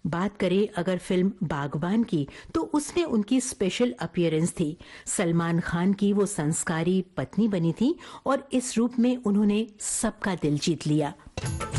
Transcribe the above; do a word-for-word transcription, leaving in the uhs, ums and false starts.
बात करें अगर फिल्म बागबान की, तो उसमें उनकी स्पेशल अपीयरेंस थी। सलमान खान की वो संस्कारी पत्नी बनी थी और इस रूप में उन्होंने सबका दिल जीत लिया।